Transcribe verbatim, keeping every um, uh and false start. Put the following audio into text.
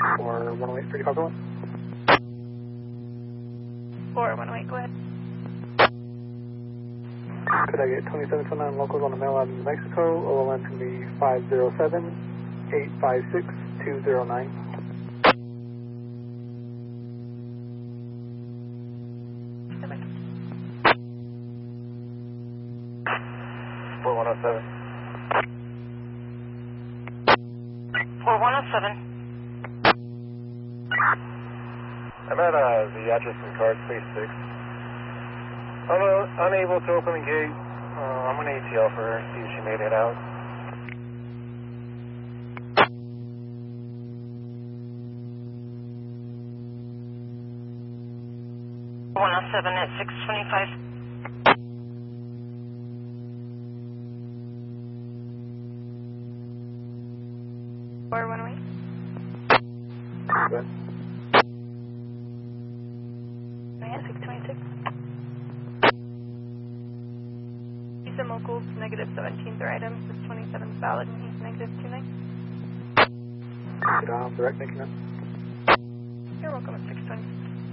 For one oh eight, thirty-five one. four one oh eight, go ahead. Could I get twenty-seven twenty-nine locals on the mail out in New Mexico? O L N to be five zero seven, eight five six, two zero nine. four one oh seven. four one oh seven. I'm at uh, the address and card, space six. I'm uh, unable to open the gate. Uh, I'm going to A T L for her, see if she made it out. one oh seven at six twenty-five. four one oh eight. Good. Yeah, six twenty-six. He's in locals, negative seventeen's their items, six twenty-seven's valid, and he's negative two nine. Get on, direct making up. You're welcome at six twenty.